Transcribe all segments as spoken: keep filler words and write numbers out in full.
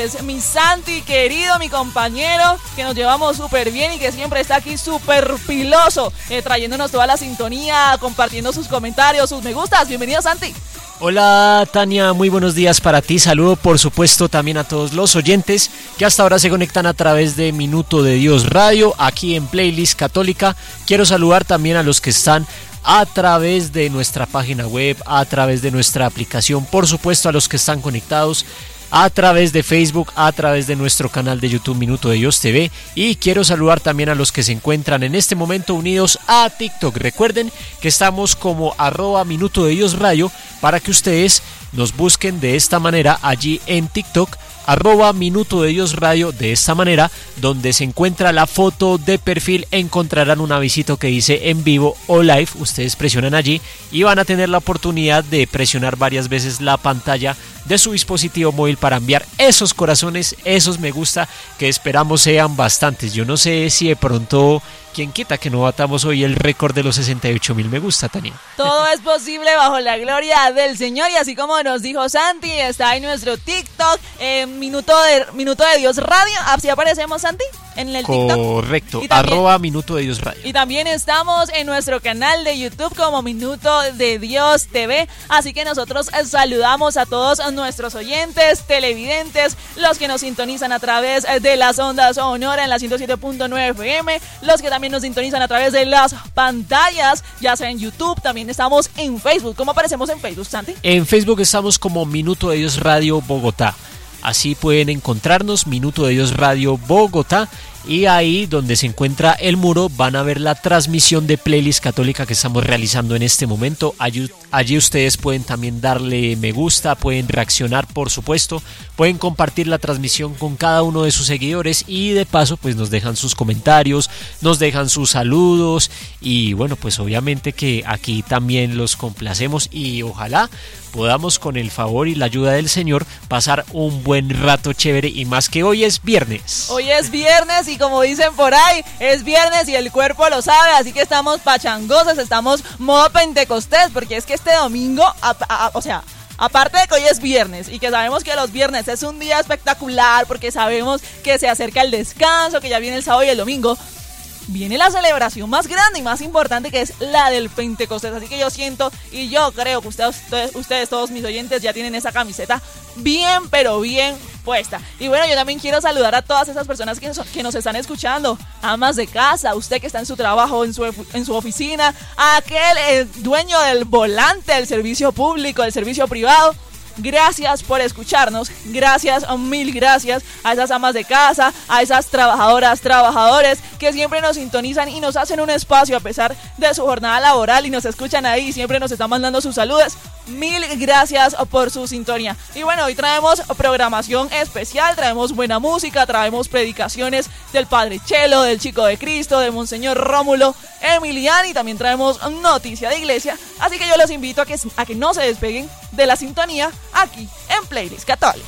es mi Santi querido, mi compañero, que nos llevamos súper bien y que siempre está aquí súper piloso, eh, trayéndonos toda la sintonía, compartiendo sus comentarios, sus me gustas. Bienvenido, Santi. Hola Tania, muy buenos días para ti. Saludo por supuesto también a todos los oyentes que hasta ahora se conectan a través de Minuto de Dios Radio, aquí en Playlist Católica. Quiero saludar también a los que están a través de nuestra página web, a través de nuestra aplicación, por supuesto a los que están conectados a través de Facebook, a través de nuestro canal de YouTube Minuto de Dios T V, y quiero saludar también a los que se encuentran en este momento unidos a TikTok. Recuerden que estamos como arroba Minuto de Dios Radio para que ustedes nos busquen de esta manera allí en TikTok, arroba Minuto de Dios Radio. De esta manera, donde se encuentra la foto de perfil, encontrarán un avisito que dice en vivo o live. Ustedes presionan allí y van a tener la oportunidad de presionar varias veces la pantalla de su dispositivo móvil para enviar esos corazones, esos me gusta, que esperamos sean bastantes. Yo no sé si de pronto, quién quita que no batamos hoy el récord de los sesenta y ocho mil me gusta, Tania. Todo es posible bajo la gloria del Señor, y así como nos dijo Santi, está en nuestro TikTok, eh, Minuto de Minuto de Dios Radio. ¿Así aparecemos, Santi? En el TikTok. Correcto, también, arroba Minuto de Dios Radio. Y también estamos en nuestro canal de YouTube como Minuto de Dios T V. Así que nosotros saludamos a todos nuestros oyentes, televidentes, los que nos sintonizan a través de las ondas Sonora en la ciento siete punto nueve F M, los que también nos sintonizan a través de las pantallas, ya sea en YouTube. También estamos en Facebook. ¿Cómo aparecemos en Facebook, Santi? En Facebook estamos como Minuto de Dios Radio Bogotá. Así pueden encontrarnos, Minuto de Dios Radio Bogotá, y ahí donde se encuentra el muro van a ver la transmisión de Playlist Católica que estamos realizando en este momento. Allí, allí ustedes pueden también darle me gusta, pueden reaccionar, por supuesto, pueden compartir la transmisión con cada uno de sus seguidores y de paso pues nos dejan sus comentarios, nos dejan sus saludos, y bueno, pues obviamente que aquí también los complacemos y ojalá podamos, con el favor y la ayuda del Señor, pasar un buen rato chévere, y más que hoy es viernes. Hoy es viernes y como dicen por ahí, es viernes y el cuerpo lo sabe, así que estamos pachangosos, estamos modo pentecostés, porque es que este domingo, a, a, o sea, aparte de que hoy es viernes y que sabemos que los viernes es un día espectacular porque sabemos que se acerca el descanso, que ya viene el sábado y el domingo, viene la celebración más grande y más importante, que es la del Pentecostés. Así que yo siento y yo creo que ustedes, ustedes, ustedes todos mis oyentes ya tienen esa camiseta bien, pero bien puesta. Y bueno, yo también quiero saludar a todas esas personas que, que nos están escuchando, amas de casa, usted que está en su trabajo, en su, en su oficina, aquel eh, dueño del volante del servicio público, del servicio privado. Gracias por escucharnos, gracias, mil gracias a esas amas de casa, a esas trabajadoras, trabajadores que siempre nos sintonizan y nos hacen un espacio a pesar de su jornada laboral y nos escuchan ahí, siempre nos están mandando sus saludos. Mil gracias por su sintonía. Y bueno, hoy traemos programación especial, traemos buena música, traemos predicaciones del Padre Chelo, del Chico de Cristo, de Monseñor Rómulo Emiliani, y también traemos noticia de iglesia. Así que yo los invito a que, a que no se despeguen de la sintonía aquí en Playlist Católica.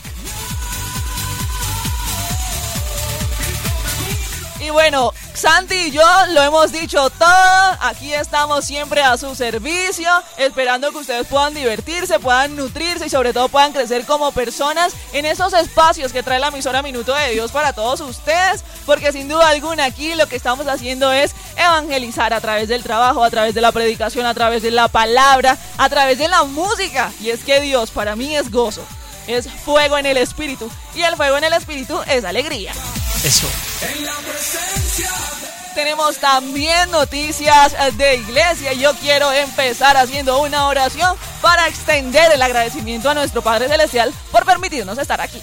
Y bueno, Santi y yo lo hemos dicho todo, aquí estamos siempre a su servicio, esperando que ustedes puedan divertirse, puedan nutrirse y sobre todo puedan crecer como personas en esos espacios que trae la emisora Minuto de Dios para todos ustedes, porque sin duda alguna aquí lo que estamos haciendo es evangelizar a través del trabajo, a través de la predicación, a través de la palabra, a través de la música, y es que Dios para mí es gozo, es fuego en el espíritu, y el fuego en el espíritu es alegría. Eso. En la presencia. Tenemos también noticias de iglesia y yo quiero empezar haciendo una oración para extender el agradecimiento a nuestro Padre Celestial por permitirnos estar aquí.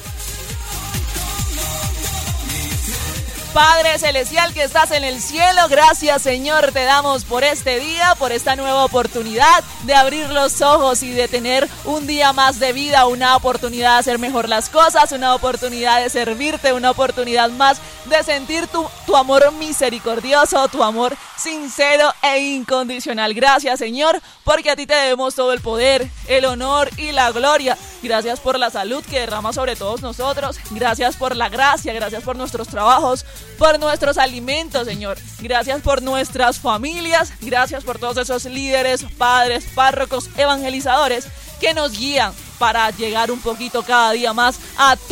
Padre Celestial que estás en el cielo, gracias Señor te damos por este día, por esta nueva oportunidad de abrir los ojos y de tener un día más de vida, una oportunidad de hacer mejor las cosas, una oportunidad de servirte, una oportunidad más de sentir tu, tu amor misericordioso, tu amor sincero e incondicional. Gracias Señor, porque a ti te debemos todo el poder, el honor y la gloria. Gracias por la salud que derramas sobre todos nosotros, gracias por la gracia, gracias por nuestros trabajos, por nuestros alimentos, Señor. Gracias por nuestras familias, gracias por todos esos líderes, padres, párrocos, evangelizadores que nos guían para llegar un poquito cada día más a tu